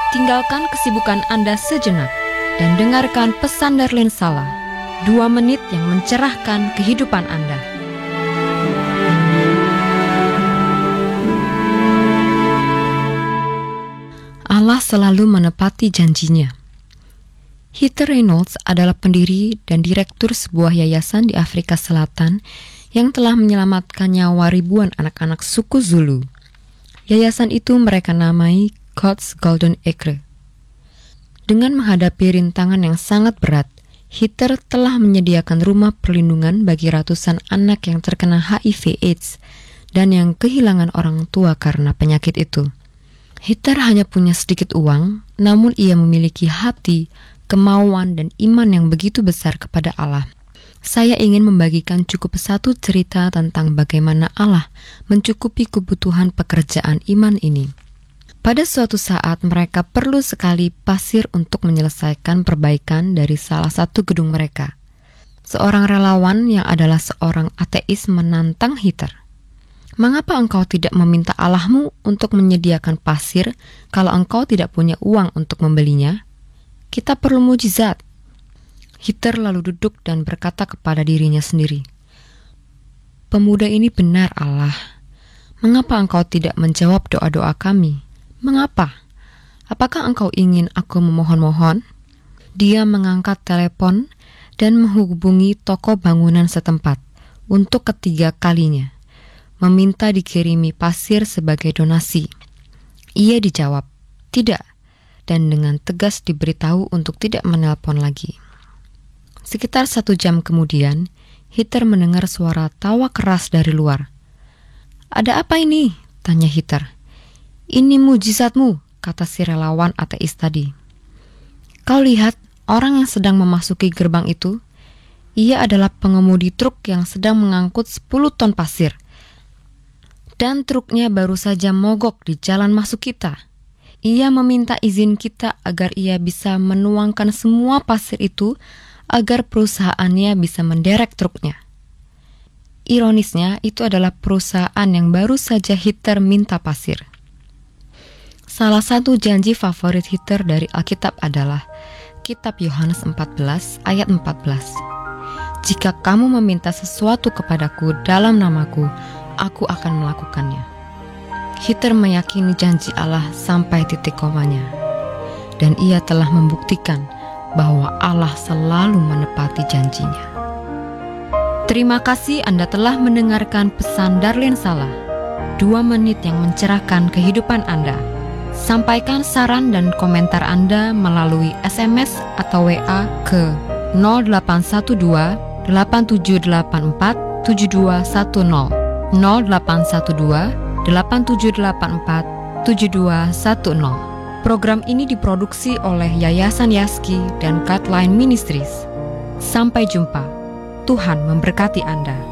Tinggalkan kesibukan Anda sejenak dan dengarkan pesan Darlene Sala, 2 menit yang mencerahkan kehidupan Anda. Allah selalu menepati janjinya. Heather Reynolds adalah pendiri dan direktur sebuah yayasan di Afrika Selatan yang telah menyelamatkan nyawa ribuan anak-anak suku Zulu. Yayasan itu mereka namai God's Golden Acre. Dengan menghadapi rintangan yang sangat berat, Heather telah menyediakan rumah perlindungan bagi ratusan anak yang terkena HIV/AIDS dan yang kehilangan orang tua karena penyakit itu. Heather hanya punya sedikit uang, namun ia memiliki hati, kemauan, dan iman yang begitu besar kepada Allah. Saya ingin membagikan cukup satu cerita tentang bagaimana Allah mencukupi kebutuhan pekerjaan iman ini. Pada suatu saat mereka perlu sekali pasir untuk menyelesaikan perbaikan dari salah satu gedung mereka. Seorang relawan yang adalah seorang ateis menantang Heather. Mengapa engkau tidak meminta Allahmu untuk menyediakan pasir kalau engkau tidak punya uang untuk membelinya? Kita perlu mujizat. Heather lalu duduk dan berkata kepada dirinya sendiri, "Pemuda ini benar, Allah. Mengapa engkau tidak menjawab doa-doa kami? Mengapa? Apakah engkau ingin aku memohon-mohon?" Dia mengangkat telepon dan menghubungi toko bangunan setempat untuk ketiga kalinya, meminta dikirimi pasir sebagai donasi. Ia dijawab, "Tidak," dan dengan tegas diberitahu untuk tidak menelpon lagi. Sekitar 1 jam kemudian, Heather mendengar suara tawa keras dari luar. "Ada apa ini?" tanya Heather. "Ini mujizatmu," kata si relawan ateis tadi. "Kau lihat orang yang sedang memasuki gerbang itu? Ia adalah pengemudi truk yang sedang mengangkut 10 ton pasir. Dan truknya baru saja mogok di jalan masuk kita. Ia meminta izin kita agar ia bisa menuangkan semua pasir itu agar perusahaannya bisa menderek truknya." Ironisnya, itu adalah perusahaan yang baru saja Heather minta pasir. Salah satu janji favorit Heather dari Alkitab adalah Kitab Yohanes 14 ayat 14. "Jika kamu meminta sesuatu kepadaku dalam namaku, aku akan melakukannya." Heather meyakini janji Allah sampai titik komanya, dan ia telah membuktikan bahwa Allah selalu menepati janjinya. Terima kasih Anda telah mendengarkan pesan Darlene Sala, 2 menit yang mencerahkan kehidupan Anda. Sampaikan saran dan komentar Anda melalui SMS atau WA ke 0812 8784 7210 0812 8784 7210. Program ini diproduksi oleh Yayasan Yaski dan Guideline Ministries. Sampai jumpa. Tuhan memberkati Anda.